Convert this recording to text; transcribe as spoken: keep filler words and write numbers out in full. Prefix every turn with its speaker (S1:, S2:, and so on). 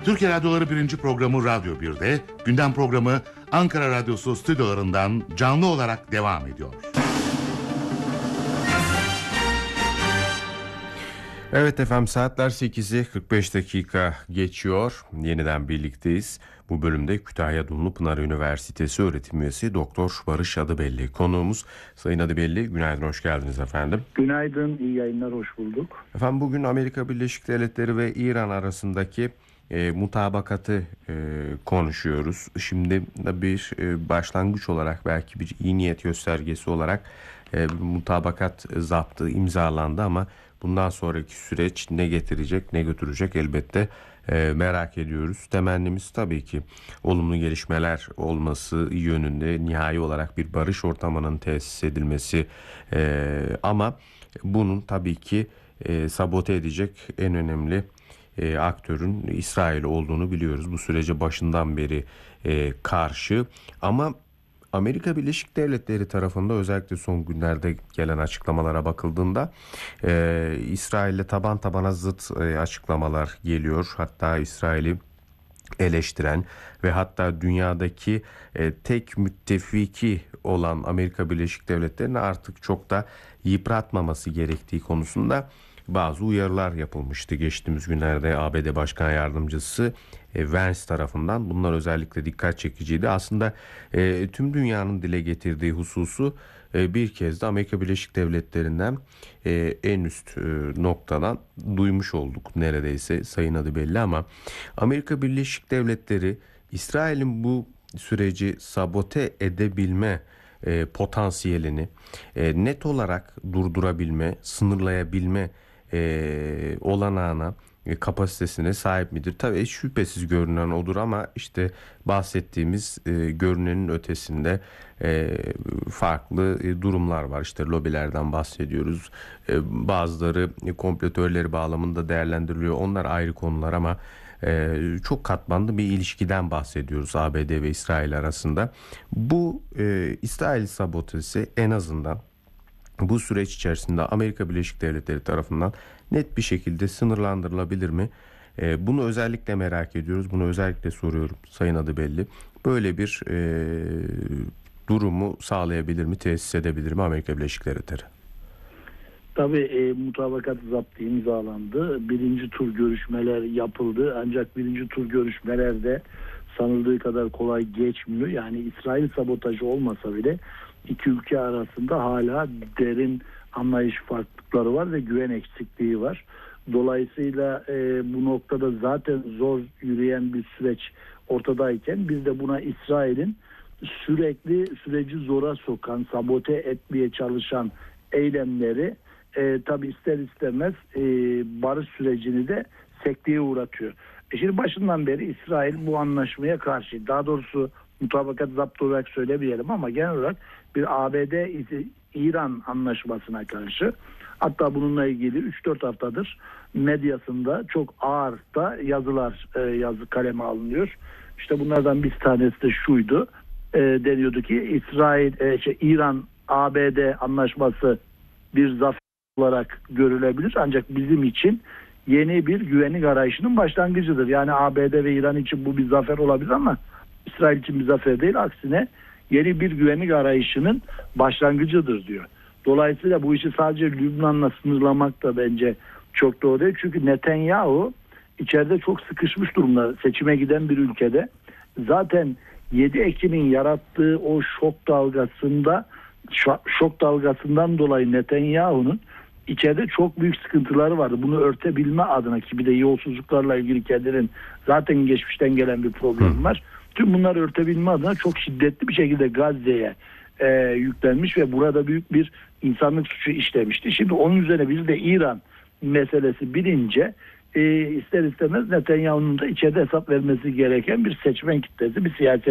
S1: Türkiye Radyoları birinci programı Radyo bir'de, gündem programı Ankara Radyosu stüdyolarından canlı olarak devam ediyor.
S2: Evet efendim, saatler sekizi kırk beş dakika geçiyor. Yeniden birlikteyiz. Bu bölümde Kütahya Dumlupınar Üniversitesi öğretim üyesi Doktor Barış Adıbelli konuğumuz. Sayın Adıbelli, günaydın, hoş geldiniz efendim.
S3: Günaydın, iyi yayınlar, hoş bulduk.
S2: Efendim, bugün Amerika Birleşik Devletleri ve İran arasındaki e, mutabakatı e, konuşuyoruz. Şimdi bir e, başlangıç olarak, belki bir iyi niyet göstergesi olarak e, bir mutabakat zaptı imzalandı ama bundan sonraki süreç ne getirecek, ne götürecek elbette e, merak ediyoruz. Temennimiz tabii ki olumlu gelişmeler olması yönünde, nihai olarak bir barış ortamının tesis edilmesi e, ama bunun tabii ki e, sabote edecek en önemli e, aktörün İsrail olduğunu biliyoruz. Bu sürece başından beri e, karşı ama Amerika Birleşik Devletleri tarafında özellikle son günlerde gelen açıklamalara bakıldığında e, İsrail'le taban tabana zıt e, açıklamalar geliyor. Hatta İsrail'i eleştiren ve hatta dünyadaki e, tek müttefiki olan Amerika Birleşik Devletleri'ni artık çok da yıpratmaması gerektiği konusunda bazı uyarılar yapılmıştı geçtiğimiz günlerde A B D Başkan Yardımcısı e, Vance tarafından. Bunlar özellikle dikkat çekiciydi. Aslında e, tüm dünyanın dile getirdiği hususu e, bir kez de Amerika Birleşik Devletleri'nden e, en üst e, noktadan duymuş olduk neredeyse, sayın Adıbelli. Ama Amerika Birleşik Devletleri İsrail'in bu süreci sabote edebilme e, potansiyelini e, net olarak durdurabilme, sınırlayabilme e, olanağına, e, kapasitesine sahip midir? Tabii şüphesiz görünen odur ama işte bahsettiğimiz e, görünenin ötesinde e, farklı e, durumlar var. İşte lobilerden bahsediyoruz. E, bazıları e, komplo teorileri bağlamında değerlendiriliyor. Onlar ayrı konular ama e, çok katmanlı bir ilişkiden bahsediyoruz A B D ve İsrail arasında. Bu e, İsrail sabotesi en azından bu süreç içerisinde Amerika Birleşik Devletleri tarafından net bir şekilde sınırlandırılabilir mi? E, bunu özellikle merak ediyoruz. Bunu özellikle soruyorum sayın Adıbelli. Böyle bir e, durumu sağlayabilir mi, tesis edebilir mi Amerika Birleşik Devletleri?
S3: Tabii e, mutabakat zaptı imzalandı. Birinci tur görüşmeler yapıldı. Ancak birinci tur görüşmelerde sanıldığı kadar kolay geçmiyor. Yani İsrail sabotajı olmasa bile iki ülke arasında hala derin anlayış farklılıkları var ve güven eksikliği var. Dolayısıyla e, bu noktada zaten zor yürüyen bir süreç ortadayken biz de buna İsrail'in sürekli süreci zora sokan, sabote etmeye çalışan eylemleri e, tabii ister istemez e, barış sürecini de sekteye uğratıyor. E şimdi başından beri İsrail bu anlaşmaya karşı, daha doğrusu mutabakat zapt olarak söylemeyelim ama genel olarak bir A B D-İran anlaşmasına karşı, hatta bununla ilgili üç dört haftadır medyasında çok ağır da yazılar e, yazı kaleme alınıyor. İşte bunlardan bir tanesi de şuydu. E, deniyordu ki İsrail, e, şey, İran A B D anlaşması bir zafer olarak görülebilir ancak bizim için yeni bir güvenlik arayışının başlangıcıdır. Yani A B D ve İran için bu bir zafer olabilir ama İsrail için bir zafer değil, aksine yeni bir güvenlik arayışının başlangıcıdır diyor. Dolayısıyla bu işi sadece Lübnan'la sınırlamak da bence çok doğru değil. Çünkü Netanyahu içeride çok sıkışmış durumda, seçime giden bir ülkede. Zaten yedi Ekim'in yarattığı o şok dalgasında şok dalgasından dolayı Netanyahu'nun içeride çok büyük sıkıntıları vardı. Bunu örtebilme adına, ki bir de yolsuzluklarla ilgili kendinin zaten geçmişten gelen bir problem var. Tüm bunları örtebilme adına çok şiddetli bir şekilde Gazze'ye e, yüklenmiş ve burada büyük bir insanlık suçu işlemişti. Şimdi onun üzerine bir de İran meselesi bilince e, ister istemez Netanyahu'nun da içeride hesap vermesi gereken bir seçmen kitlesi, bir siyasi